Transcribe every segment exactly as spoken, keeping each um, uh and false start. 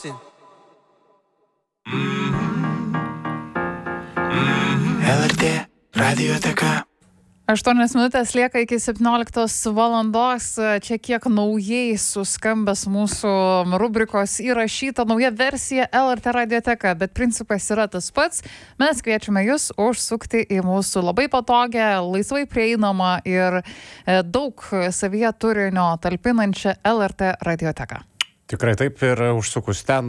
Austin. L R T Radioteka. aštuonios minutės lieka iki septynioliktos valandos. Čia kiek naujai suskambęs mūsų rubrikos įrašyta nauja versija L R T Radioteka, bet principas yra tas pats. Mes kviečiame jūs užsukti į mūsų labai patogią, laisvai prieinamą ir daug savyje turinio talpinančią L R T Radioteką. Tikrai taip, ir užsukus ten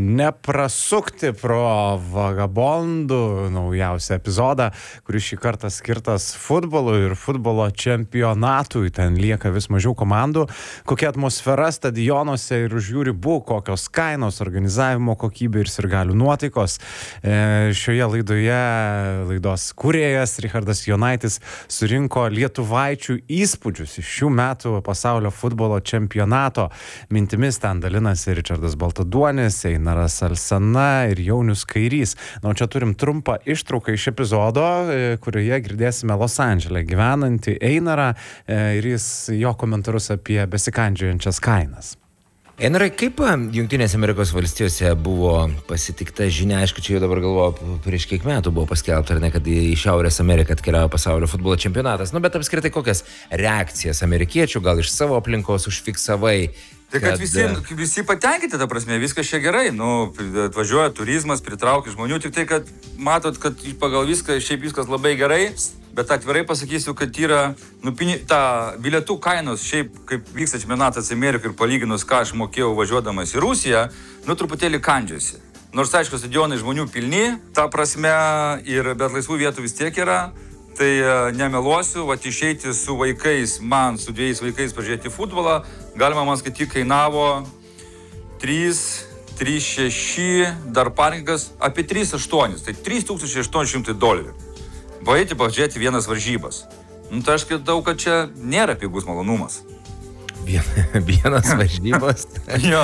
neprasukti pro Vagabondų naujausią epizodą, kuris šį kartą skirtas futbolui ir futbolo čempionatui. Ten lieka vis mažiau komandų. Kokia atmosfera stadionuose ir už jų ribų, kokios kainos, organizavimo kokybė ir sirgalių nuotaikos. E, šioje laidoje laidos kūrėjas Richardas Jonaitis surinko lietuvaičių įspūdžius iš šių metų pasaulio futbolo čempionato. Mintimis ten dalinasi Ričardas Baltaduonis, Einaras Alsana ir Jaunius Kairys. Na, o čia turim trumpą ištrauką iš epizodo, kurioje girdėsime Los Andžele gyvenantį Einarą ir jis jo komentarus apie besikandžiojančias kainas. Einarai, kaip Jungtinėse Amerikos valstijose buvo pasitikta žinia, aišku, čia jau dabar galvoju, prieš kiek metų buvo paskelbta, ar ne, kad į Šiaurės Ameriką atkeliavo pasaulio futbolo čempionatas. Nu, bet apskritai kokias reakcijas amerikiečių, gal iš savo aplinkos užfiksavai? Tai kad, kad visi, visi patenkinti, ta prasme, viskas čia gerai, nu, atvažiuoja turizmas, pritraukia žmonių, tik tai, kad matot, kad pagal viską, šiaip viskas labai gerai, bet atvirai pasakysiu, kad yra, nu, ta bilietų kainos, šiaip kaip vyksta čempionatas Amerikai ir palyginus, ką aš mokėjau važiuodamas į Rusiją, nu, truputėlį kandžiasi. Nors, aišku, stadionai žmonių pilni, ta prasme, ir, bet laisvų vietų vis tiek yra. Tai nemeluosiu, vat išeiti su vaikais, man su dviejais vaikais pažiūrėti futbolą, galima man skaityti kainavo trys, trys šeši, dar parkingas apie trys aštuoni, tai trys tūkstančiai aštuoni šimtai dolerių. Baigti pažiūrėti vienas varžybas. Nu, tai aš skaitau, kad čia nėra pigus malonumas. Vien, vienas varžybas? Jo.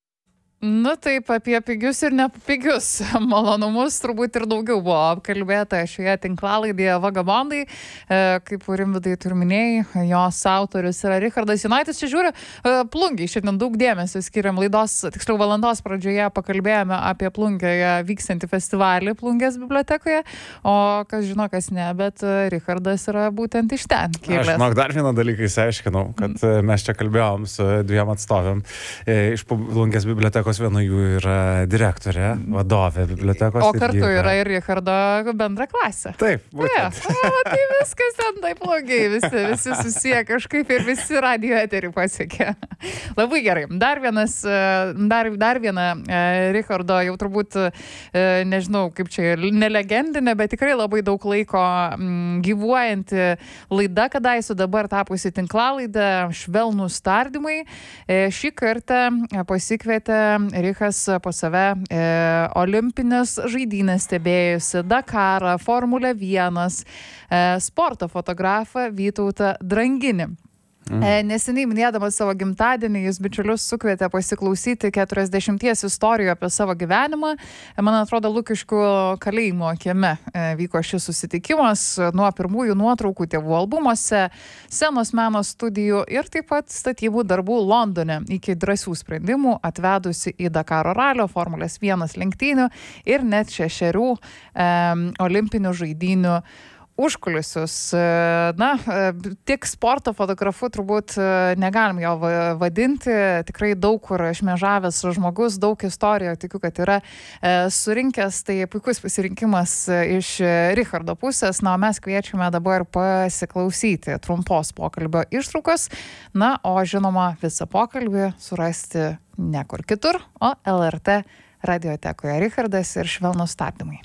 Nu taip, apie pigius ir nepigius malonumus turbūt ir daugiau buvo apkalbėta šioje tinklalaidėje Vagabondai. E, kaip Rimvydai turminėjai, jos autorius yra Richardas Jonaitis. Čia žiūri, e, Plungiai šiandien daug dėmesio skiriam laidos, tiksliau valandos pradžioje pakalbėjome apie Plungėje vykstantį festivalį Plungės bibliotekoje, o kas žino, kas ne, bet Richardas yra būtent iš ten kilęs. Aš, manau, dar vieną dalyką įsiaiškinau, kad mm. mes čia kalbėjom su dviem atstovėm e, iš Plungės bibliotekos. Viena jų yra direktorė, vadovė bibliotekos. O kartu yra, yra ir Richardo bendra klasė. Taip, būtent. Ja, o, tai viskas ten taip blogai, visi, visi susiję kažkaip ir visi radio eterį pasiekė. Labai gerai. Dar vienas, dar, dar viena Richardo jau turbūt, nežinau, kaip čia, nelegendinė, bet tikrai labai daug laiko m, gyvuojanti laida, kadaise dabar tapusi tinklalaidė Švelnūs tardymai. Šį kartą pasikvietė Richas po save e, olimpinės žaidynės stebėjusi, Dakarą, Formulę vienas, e, sporto fotografą Vytautą Dranginį. Mm. E, neseniai minėdamas savo gimtadienį, jis bičiulius sukvietė pasiklausyti keturiasdešimties istorijų apie savo gyvenimą. E, man atrodo, Lukiškių kalėjimo kieme e, vyko šis susitikimas nuo pirmųjų nuotraukų tėvų albumuose, scenos meno studijų ir taip pat statybų darbų Londone iki drąsių sprendimų atvedusi į Dakaro ralio, Formulės vienas lenktynių ir net šešerių e, olimpinių žaidynių užkulisius. Na, tik sporto fotografu turbūt negalim jo vadinti. Tikrai daug kur šmėžavęs žmogus, daug istorijų, tikiu, kad yra surinkęs. Tai puikus pasirinkimas iš Richardo pusės. Na, mes kviečiame dabar pasiklausyti trumpos pokalbio ištraukos. Na, o žinoma, visą pokalbį surasti ne kur kitur, o L R T Radiotekoje. Richardas ir Švelnūs tardymai.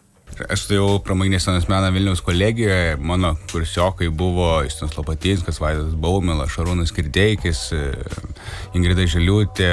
Aš studijavau pramoginės scenos meną Vilniaus kolegijoje, mano kursiokai buvo Justinas Lopatinskas, Vaidas Baumilas, Šarūnas Kirdeikis, Ingrida Žiliūtė,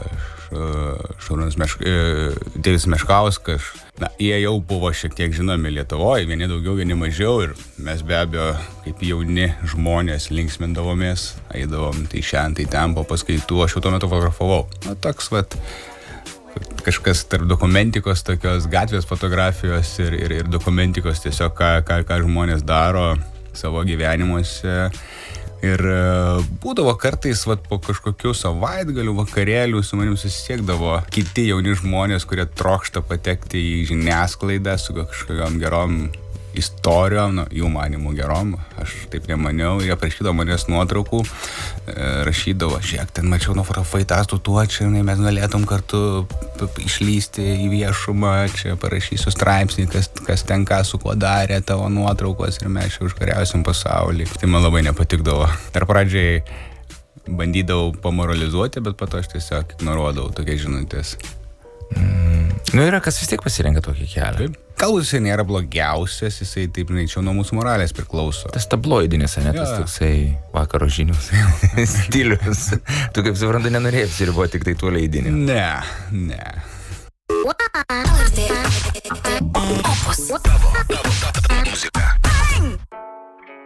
Šarūnas Mešk... Deivis Meškauskas. Na, jie jau buvo šiek tiek žinomi Lietuvoje, vieni daugiau, vieni mažiau ir mes be abejo, kaip jauni žmonės, linksmindavomės, eidavom tai šiandien, tai ten po paskaitų, aš jau tuo metu fotografavau. Na, toks, vat, kažkas tarp dokumentikos, tokios gatvės fotografijos ir, ir, ir dokumentikos tiesiog, ką, ką, ką žmonės daro savo gyvenimuose. Ir būdavo kartais vat, po kažkokių savaitgalių, vakarėlių su manim susisiekdavo kiti jauni žmonės, kurie trokšta patekti į žiniasklaidą su kažkokiom gerom istorijom, nu, jų manimų gerom, aš taip nemaniau, jie prašydavo manęs nuotraukų, rašydavo, žiūrėk, ten mačiau nufotografai tą statuočią, mes galėtum kartu išlysti į viešumą, čia parašysiu straipsnį, kas, kas ten ką su kuo darė tavo nuotraukos ir mes čia užkariausim pasaulį. Tai man labai nepatikdavo. Dar pradžiai bandydavau pamoralizuoti, bet po to aš tiesiog ignoruodavau tokias žinutės. Mm. Nu yra, kas vis tiek pasirenka tokį kelią. Taip. Galbūt jisai nėra blogiausias, jisai taip, žinai, nuo mūsų moralės priklauso. Tas tabloidinis, ne, tas toksai vakaro žinių stilius. Tu kaip suprantu, nenorėjai apsiriboti tik tai tuo leidiniu. Ne, ne. Muzika.